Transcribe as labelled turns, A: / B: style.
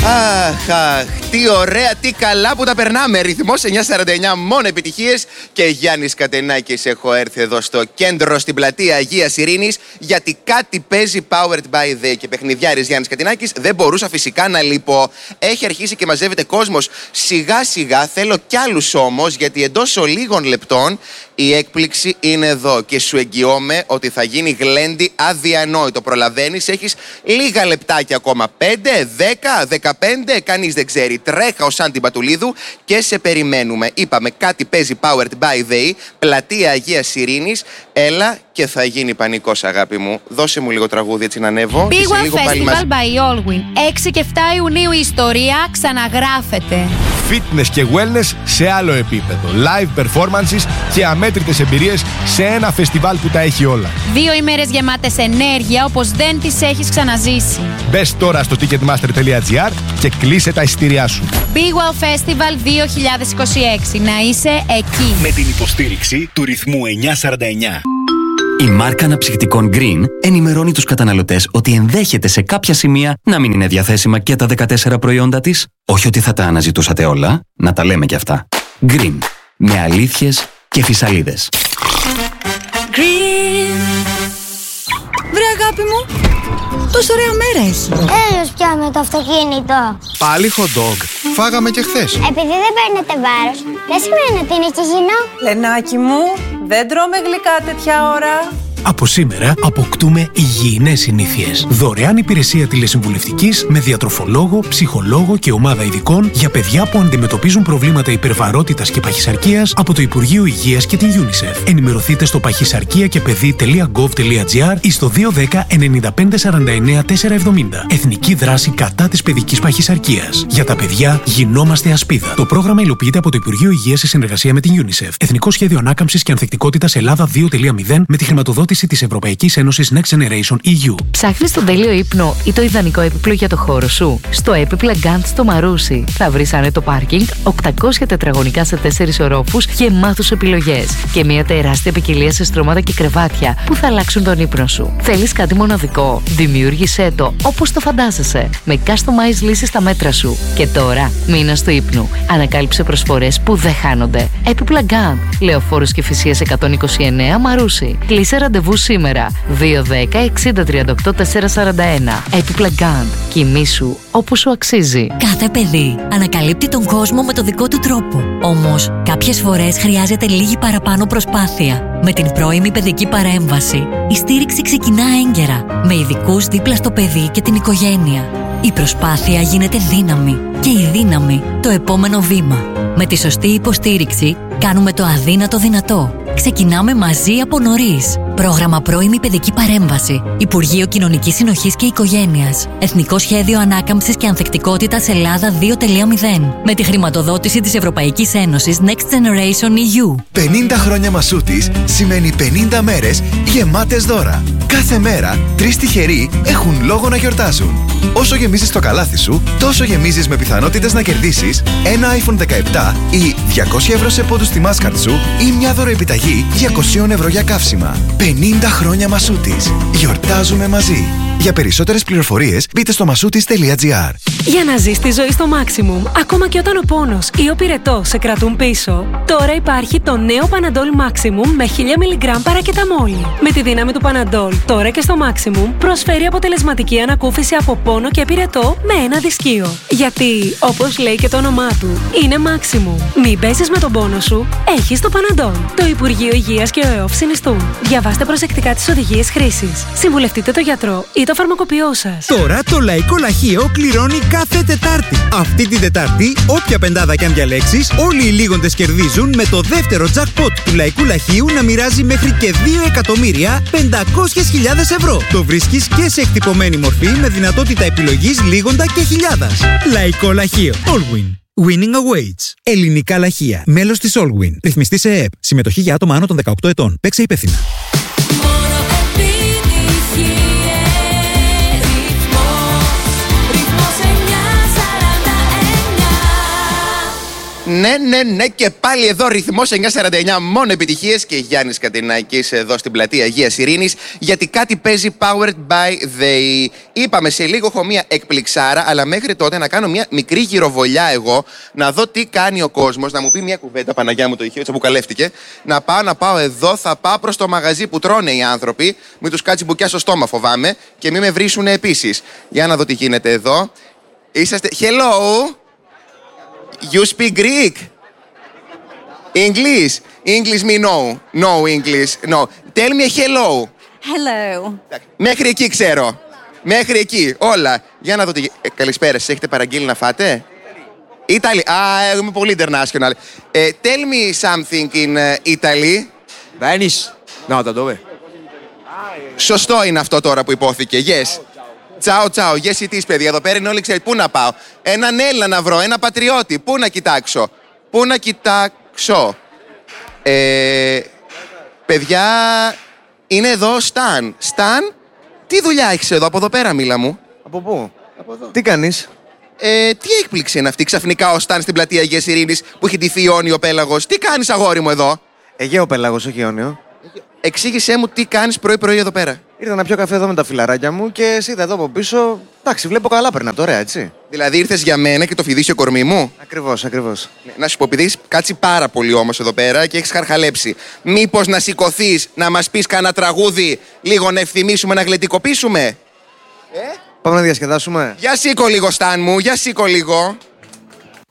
A: Αχ, τι ωραία, τι καλά που τα περνάμε. Ρυθμός 949, μόνο επιτυχίες. Και Γιάννης Κατενάκης, έχω έρθει εδώ στο κέντρο, στην πλατεία Αγίας Ειρήνης, γιατί κάτι παίζει Powered by the και παιχνιδιάρης Γιάννης Κατενάκης. Δεν μπορούσα φυσικά να λείπω. Έχει αρχίσει και μαζεύεται κόσμος σιγά σιγά. Θέλω κι άλλους όμως, γιατί εντός λίγων λεπτών η έκπληξη είναι εδώ. Και σου εγγυώμαι ότι θα γίνει γλέντι αδιανόητο. Προλαβαίνεις, έχεις λίγα λεπτάκια ακόμα. 5, 10, 15, κανείς δεν ξέρει. Τρέχα ως Άντι Μπατουλίδου και σε περιμένουμε. Είπαμε κάτι παίζει Powered by the πλατεία Αγίας Ειρήνης. Έλα και θα γίνει πανικός, αγάπη μου. Δώσε μου λίγο τραγούδι έτσι να ανέβω.
B: Big One Festival by Allwyn. 6 και 7 Ιουνίου η ιστορία ξαναγράφεται.
C: Fitness και wellness σε άλλο επίπεδο. Live performances και αμέτρητες εμπειρίες σε ένα φεστιβάλ που τα έχει όλα.
B: 2 ημέρες γεμάτες ενέργεια όπως δεν τις έχεις ξαναζήσει.
C: Μπες τώρα στο ticketmaster.gr και κλείσε τα εισιτήριά σου.
B: Big One Festival 2026. Να είσαι εκεί.
D: Με την υποστήριξη του ρυθμού 949.
E: Η μάρκα αναψυκτικών Green ενημερώνει τους καταναλωτές ότι ενδέχεται σε κάποια σημεία να μην είναι διαθέσιμα και τα 14 προϊόντα της. Όχι ότι θα τα αναζητούσατε όλα, να τα λέμε κι αυτά. Green. Με αλήθειες και φυσαλίδες.
F: Green. Βρε αγάπη μου, τόσο ωραία μέρα έχει.
G: Έλεος πια με το αυτοκίνητο.
H: Πάλι hot dog. Φάγαμε και χθες.
G: Επειδή δεν παίρνετε βάρος, δεν σημαίνει ότι είναι και υγιεινό.
F: Λενάκι μου, δεν τρώμε γλυκά τέτοια ώρα.
I: Από σήμερα αποκτούμε υγιεινές συνήθειες. Δωρεάν υπηρεσία τηλεσυμβουλευτικής με διατροφολόγο, ψυχολόγο και ομάδα ειδικών για παιδιά που αντιμετωπίζουν προβλήματα υπερβαρότητας και παχυσαρκίας από το Υπουργείο Υγείας και την UNICEF. Ενημερωθείτε στο pachisarkiakepedi.gov.gr ή στο 210 95 49 470. Εθνική δράση κατά της παιδικής παχυσαρκίας. Για τα παιδιά γινόμαστε ασπίδα. Το πρόγραμμα υλοποιείται από το Υπουργείο Υγείας σε συνεργασία με την UNICEF. Εθνικό Σχέδιο Ανάκαμψης και Ανθεκτικότητας Ελλάδα 2.0 με τη χρηματοδότηση της Ευρωπαϊκής Ένωσης Next Generation EU.
J: Ψάχνεις τον τέλειο ύπνο ή το ιδανικό έπιπλο για το χώρο σου? Στο έπιπλα Gant στο Μαρούσι θα βρεις άνετο πάρκινγκ, 800 τετραγωνικά σε 4 ορόφους γεμάτους επιλογές και μια τεράστια ποικιλία σε στρώματα και κρεβάτια που θα αλλάξουν τον ύπνο σου. Θέλεις κάτι μοναδικό? Δημιούργησέ το όπως το φαντάζεσαι, με customized λύσεις στα μέτρα σου. Και τώρα, μήνας του ύπνου. Ανακάλυψε προσφορές που δεν χάνονται. Έπιπλα Gant, Λεωφόρος Κηφισίας 129 Μαρούσι. Κλείσε ραντεβού σήμερα. 210 60 38 441. Έπιπλα Gant. Κοιμήσου όπως σου αξίζει.
K: Κάθε παιδί ανακαλύπτει τον κόσμο με το δικό του τρόπο. Όμως, κάποιες φορές χρειάζεται λίγη παραπάνω προσπάθεια. Με την πρώιμη παιδική παρέμβαση, η στήριξη ξεκινά έγκαιρα, με ειδικούς δίπλα στο παιδί και την οικογένεια. Η προσπάθεια γίνεται δύναμη και η δύναμη το επόμενο βήμα. Με τη σωστή υποστήριξη κάνουμε το αδύνατο δυνατό. Ξεκινάμε μαζί από νωρίς. Πρόγραμμα πρώιμη παιδική παρέμβαση. Υπουργείο Κοινωνικής Συνοχής και Οικογένειας. Εθνικό Σχέδιο Ανάκαμψης και Ανθεκτικότητας Ελλάδα 2.0. Με τη χρηματοδότηση της Ευρωπαϊκής Ένωσης Next Generation EU.
L: 50 χρόνια Μασούτης σημαίνει 50 μέρες γεμάτες δώρα. Κάθε μέρα 3 τυχεροί έχουν λόγο να γιορτάζουν. Όσο γεμίζεις το καλάθι σου, τόσο γεμίζεις με πιθανότητες να κερδίσεις ένα iPhone 17 ή 200 ευρώ σε πόντους στη Mastercard σου ή μια δωροεπιταγή 200 ευρώ για καύσιμα. 50 χρόνια Μασούτης. Γιορτάζουμε μαζί. Για περισσότερες πληροφορίες μπείτε στο masoutis.gr.
M: Για να ζεις τη ζωή στο maximum, ακόμα και όταν ο πόνος ή ο πυρετός σε κρατούν πίσω, τώρα υπάρχει το νέο Panadol Maximum με 1000 mg παρακεταμόλη. Με τη δύναμη του Panadol, τώρα και στο Maximum, προσφέρει αποτελεσματική ανακούφιση από πόνο και πυρετό με ένα δισκείο. Γιατί, όπως λέει και το όνομά του, είναι Maximum. Μην παίζεις με τον πόνο σου, έχεις το Panadol. Το Υπουργείο Υγείας και ο ΕΟΦ συνιστούν. Διαβάστε προσεκτικά τις οδηγίες χρήσης. Συμβουλευτείτε το γιατρό ή το φαρμακοποιό σας.
N: Τώρα το Λαϊκό Λαχείο κληρώνει κάθε Τετάρτη. Αυτή την Τετάρτη, όποια πεντάδα κι αν διαλέξεις, όλοι οι λίγοντες κερδίζουν με το δεύτερο jackpot του Λαϊκού Λαχείου να μοιράζει μέχρι και 2.500.000 ευρώ. Το βρίσκεις και σε εκτυπωμένη μορφή με δυνατότητα επιλογής λίγοντα και χιλιάδας. Λαϊκό Λαχείο. Allwyn. Winning awaits. Ελληνικά λαχεία. Μέλος της Allwyn. Ρυθμιστή σε ΕΕΠ. Συμμετοχή για άτομα άνω των 18 ετών. Παίξε υπεύθυνα.
A: Ναι, και πάλι εδώ ρυθμός 949, μόνο επιτυχίες και Γιάννης Κατινάκης εδώ στην πλατεία Αγίας Ειρήνης, γιατί κάτι παίζει powered by they. Είπαμε σε λίγο έχω μία εκπληξάρα, αλλά μέχρι τότε να κάνω μία μικρή γυροβολιά εγώ, να δω τι κάνει ο κόσμος, να μου πει μία κουβέντα, Παναγιά μου το ηχείο, που καλεύτηκε. Να πάω εδώ, θα πάω προς το μαγαζί που τρώνε οι άνθρωποι, μην τους κάτσει μπουκιά στο στόμα φοβάμαι και μην με βρίσουν επίσης. Για να δω τι γίνεται εδώ. Είσαστε. Hello! You speak Greek? English? English me no. No English. No. Tell me hello.
F: Hello.
A: Μέχρι εκεί ξέρω. Μέχρι εκεί. Όλα. Για να δω τι... καλησπέρα σας. Έχετε παραγγείλει να φάτε? Italy. Είμαι πολύ international. Tell me something in Italy.
O: Danish. No, da dove?
A: Σωστό είναι αυτό τώρα που υπόθηκε. Yes. Τσάω, yes it is, παιδιά. Εδώ πέρα είναι όλοι ξέρετε. Πού να πάω? Έναν Έλληνα να βρω, ένα πατριώτη. Πού να κοιτάξω? Παιδιά, είναι εδώ Σταν. Σταν, τι δουλειά έχεις εδώ? Από εδώ πέρα μίλα μου.
O: Από πού? Από εδώ. Τι κάνεις?
A: Τι έκπληξη είναι αυτή ξαφνικά ο Σταν στην πλατεία Αγίας Ειρήνης που έχει ντυθεί Ιόνιο Πέλαγος? Τι κάνεις αγόρι μου εδώ?
O: Αιγαίο Πέλαγος, όχι Ιόνιο.
A: Εξήγησέ μου τι κάνεις πρωί-πρωί εδώ πέρα.
O: Ήρθα να πιω καφέ εδώ με τα φιλαράκια μου και σε είδα εδώ από πίσω. Εντάξει, βλέπω καλά περνά τώρα, έτσι.
A: Δηλαδή ήρθες για μένα και το φιδίσιο κορμί μου.
O: Ακριβώς.
A: Ναι, να σου πω, επειδή έχεις κάτσει πάρα πολύ όμως εδώ πέρα και έχεις χαρχαλέψει, μήπως να σηκωθείς να μας πεις κανένα τραγούδι, λίγο να ευθυμίσουμε, να γλεντικοποιήσουμε?
O: Πάμε να διασκεδάσουμε.
A: Για σήκω λίγο, Σταν μου, για σήκω λίγο.